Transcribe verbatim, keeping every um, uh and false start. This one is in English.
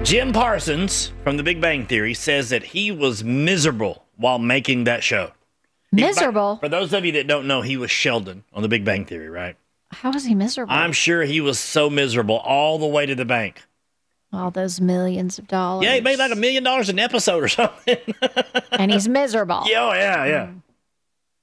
Jim Parsons from The Big Bang Theory says that he was miserable while making that show. Miserable? He, for those of you that don't know, he was Sheldon on The Big Bang Theory, right? How was he miserable? I'm sure he was so miserable all the way to the bank. All those millions of dollars. Yeah, he made like a million dollars an episode or something. And he's miserable. Yeah, oh, yeah, yeah. Mm.